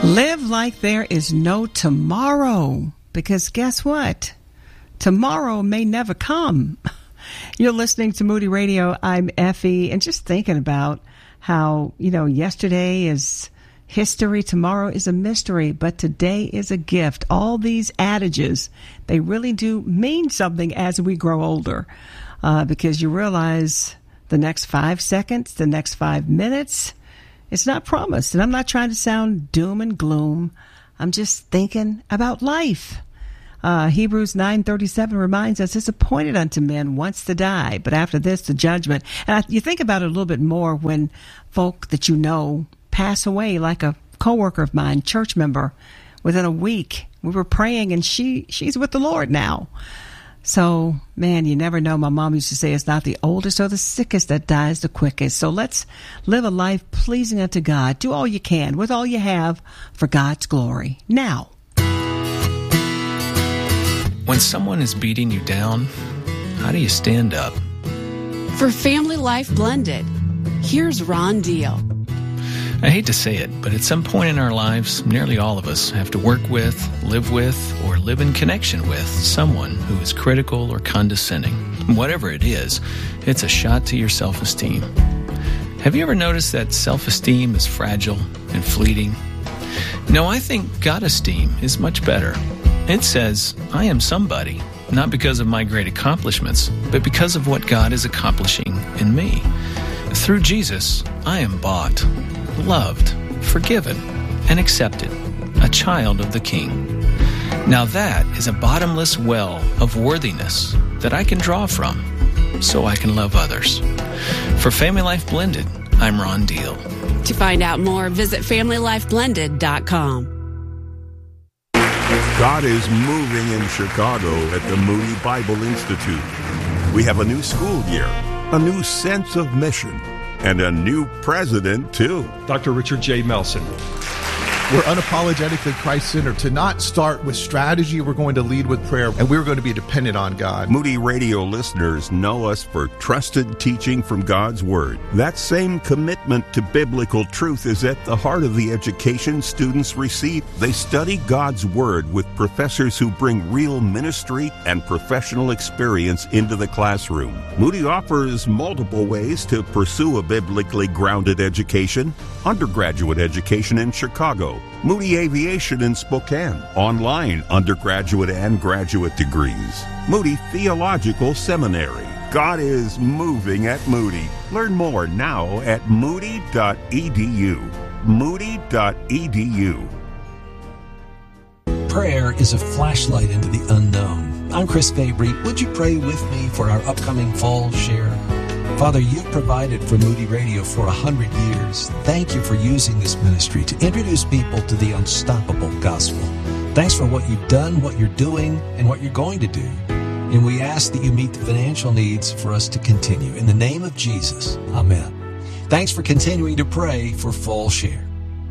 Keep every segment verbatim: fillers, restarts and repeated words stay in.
Live like there is no tomorrow, because guess what? Tomorrow may never come. You're listening to Moody Radio. I'm Effie, and just thinking about how, you know, yesterday is history, tomorrow is a mystery, but today is a gift. All these adages, they really do mean something as we grow older, uh, because you realize the next five seconds, the next five minutes, it's not promised. And I'm not trying to sound doom and gloom. I'm just thinking about life. Uh, Hebrews nine thirty-seven reminds us, it's appointed unto men once to die, but after this, the judgment. And I, you think about it a little bit more when folk that you know pass away, like a coworker of mine, church member. Within a week, we were praying, and she she's with the Lord now. So, man, you never know. My mom used to say it's not the oldest or the sickest that dies the quickest. So let's live a life pleasing unto God. Do all you can with all you have for God's glory. Now. When someone is beating you down, how do you stand up? For Family Life Blended, here's Ron Deal. I hate to say it, but at some point in our lives, nearly all of us have to work with, live with, or live in connection with someone who is critical or condescending. Whatever it is, it's a shot to your self-esteem. Have you ever noticed that self-esteem is fragile and fleeting? No, I think God-esteem is much better. It says, I am somebody, not because of my great accomplishments, but because of what God is accomplishing in me. Through Jesus, I am bought, loved, forgiven, and accepted, a child of the King. Now that is a bottomless well of worthiness that I can draw from, so I can love others. For Family Life Blended, I'm Ron Deal. To find out more, visit family life blended dot com. God is moving in Chicago at the Moody Bible Institute. We have a new school year, a new sense of mission, and a new president, too. Doctor Richard J. Melson. We're unapologetically Christ-centered. To not start with strategy, we're going to lead with prayer, and we're going to be dependent on God. Moody Radio listeners know us for trusted teaching from God's Word. That same commitment to biblical truth is at the heart of the education students receive. They study God's Word with professors who bring real ministry and professional experience into the classroom. Moody offers multiple ways to pursue a biblically grounded education. Undergraduate education in Chicago, Moody Aviation in Spokane, online undergraduate and graduate degrees, Moody Theological Seminary. God is moving at Moody. Learn more now at moody dot e d u. moody dot e d u. Prayer is a flashlight into the unknown. I'm Chris Fabry. Would you pray with me for our upcoming fall share? Father, you've provided for Moody Radio for a hundred years. Thank you for using this ministry to introduce people to the unstoppable gospel. Thanks for what you've done, what you're doing, and what you're going to do. And we ask that you meet the financial needs for us to continue. In the name of Jesus, amen. Thanks for continuing to pray for Fall Share.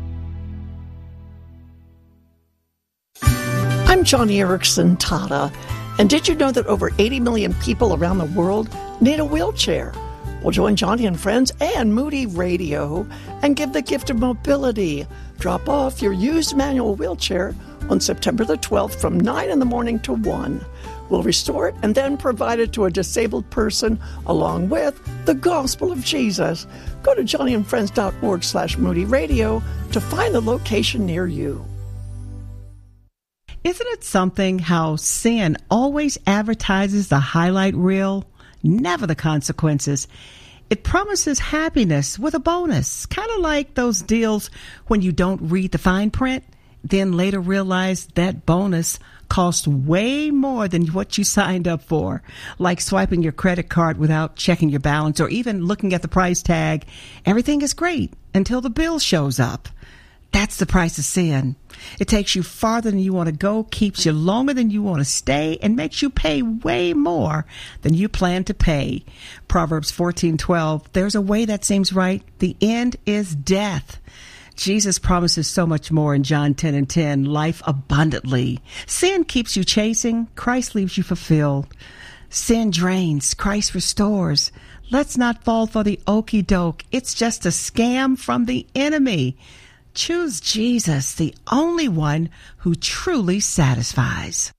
I'm Johnny Erickson Tata, and did you know that over eighty million people around the world need a wheelchair? Well, join Johnny and friends and Moody Radio and give the gift of mobility. Drop off your used manual wheelchair on September the twelfth from nine in the morning to one. We'll restore it and then provide it to a disabled person along with the gospel of Jesus. Go to johnnyandfriends.org slash Moody Radio to find the location near you. Isn't it something how sin always advertises the highlight reel, never the consequences? It promises happiness with a bonus, kind of like those deals when you don't read the fine print, then later realize that bonus cost way more than what you signed up for, like swiping your credit card without checking your balance or even looking at the price tag. Everything is great until the bill shows up. That's the price of sin. It takes you farther than you want to go, keeps you longer than you want to stay, and makes you pay way more than you plan to pay. Proverbs fourteen twelve, there's a way that seems right. The end is death. Jesus promises so much more in John ten and ten, life abundantly. Sin keeps you chasing. Christ leaves you fulfilled. Sin drains. Christ restores. Let's not fall for the okey doke. It's just a scam from the enemy. Choose Jesus, the only one who truly satisfies.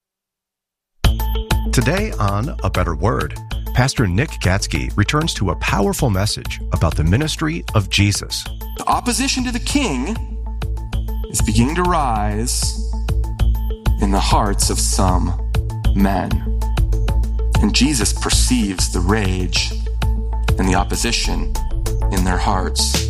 Today on A Better Word, Pastor Nick Gatsky returns to a powerful message about the ministry of Jesus. The opposition to the king is beginning to rise in the hearts of some men. And Jesus perceives the rage and the opposition in their hearts.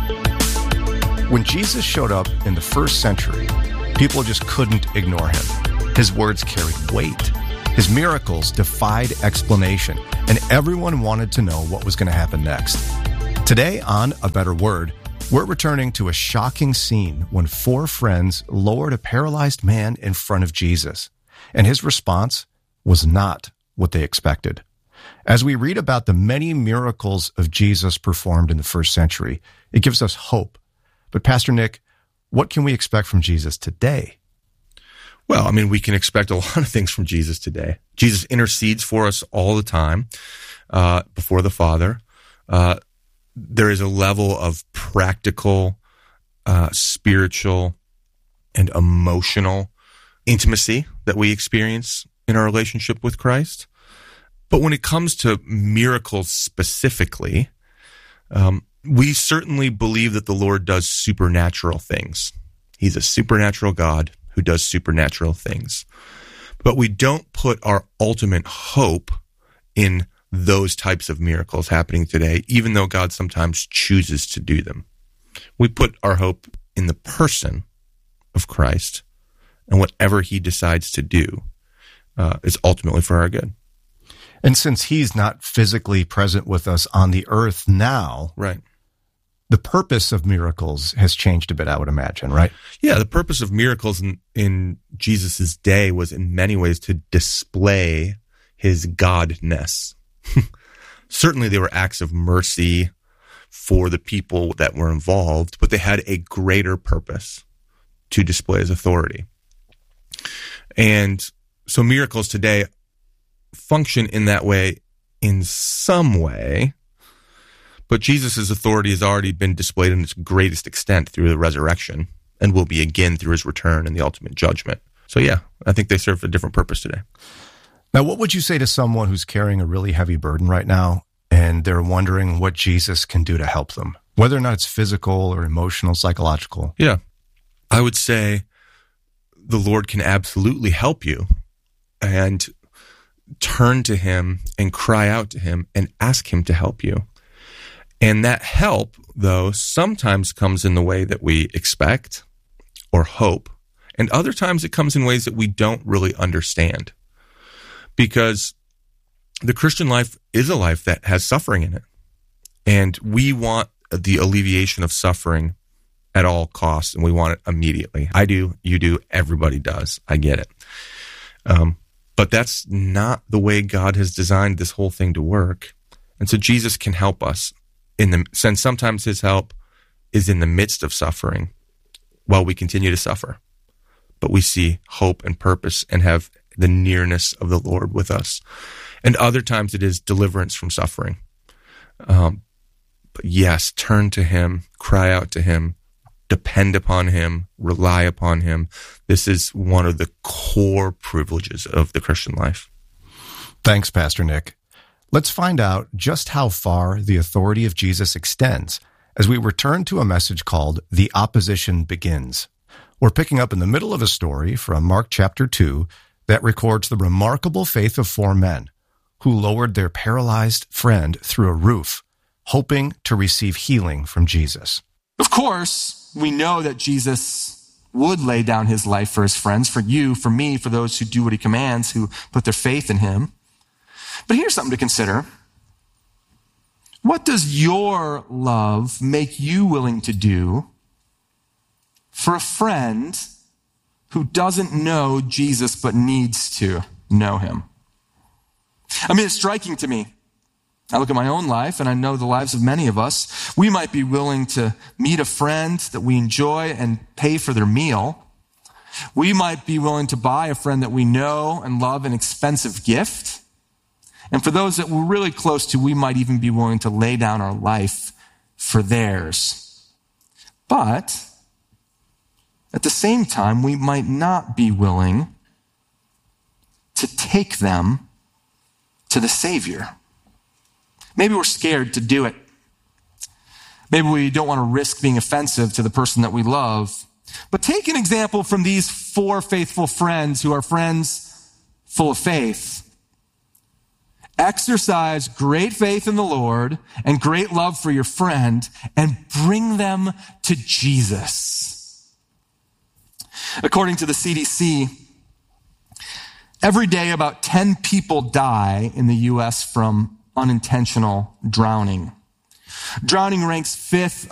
When Jesus showed up in the first century, people just couldn't ignore him. His words carried weight. His miracles defied explanation, and everyone wanted to know what was going to happen next. Today on A Better Word, we're returning to a shocking scene when four friends lowered a paralyzed man in front of Jesus, and his response was not what they expected. As we read about the many miracles of Jesus performed in the first century, it gives us hope. But Pastor Nick, what can we expect from Jesus today? Well, I mean, we can expect a lot of things from Jesus today. Jesus intercedes for us all the time uh, before the Father. Uh, there is a level of practical, uh, spiritual, and emotional intimacy that we experience in our relationship with Christ. But when it comes to miracles specifically, um, we certainly believe that the Lord does supernatural things. He's a supernatural God who does supernatural things. But we don't put our ultimate hope in those types of miracles happening today, even though God sometimes chooses to do them. We put our hope in the person of Christ, and whatever he decides to do uh, is ultimately for our good. And since he's not physically present with us on the earth now, right, the purpose of miracles has changed a bit, I would imagine, right? Yeah, the purpose of miracles in, in Jesus' day was in many ways to display his godness. Certainly they were acts of mercy for the people that were involved, but they had a greater purpose to display his authority. And so miracles today function in that way in some way, but Jesus' authority has already been displayed in its greatest extent through the resurrection and will be again through his return and the ultimate judgment. So yeah, I think they serve a different purpose today. Now, what would you say to someone who's carrying a really heavy burden right now and they're wondering what Jesus can do to help them, whether or not it's physical or emotional, psychological? Yeah, I would say the Lord can absolutely help you, and turn to him and cry out to him and ask him to help you. And that help, though, sometimes comes in the way that we expect or hope, and other times it comes in ways that we don't really understand. Because the Christian life is a life that has suffering in it. And we want the alleviation of suffering at all costs, and we want it immediately. I do, you do, everybody does. I get it. Um, but that's not the way God has designed this whole thing to work. And so Jesus can help us in the sense sometimes his help is in the midst of suffering while we continue to suffer. But we see hope and purpose and have the nearness of the Lord with us. And other times it is deliverance from suffering. Um, but yes, turn to him, cry out to him, depend upon him, rely upon him. This is one of the core privileges of the Christian life. Thanks, Pastor Nick. Let's find out just how far the authority of Jesus extends as we return to a message called The Opposition Begins. We're picking up in the middle of a story from Mark chapter two that records the remarkable faith of four men who lowered their paralyzed friend through a roof, hoping to receive healing from Jesus. Of course, we know that Jesus would lay down his life for his friends, for you, for me, for those who do what he commands, who put their faith in him. But here's something to consider. What does your love make you willing to do for a friend who doesn't know Jesus but needs to know him? I mean, it's striking to me. I look at my own life, and I know the lives of many of us. We might be willing to meet a friend that we enjoy and pay for their meal. We might be willing to buy a friend that we know and love an expensive gift. And for those that we're really close to, we might even be willing to lay down our life for theirs. But at the same time, we might not be willing to take them to the Savior. Maybe we're scared to do it. Maybe we don't want to risk being offensive to the person that we love. But take an example from these four faithful friends who are friends full of faith. Exercise great faith in the Lord and great love for your friend and bring them to Jesus. According to the C D C, every day about ten people die in the U S from unintentional drowning. Drowning ranks fifth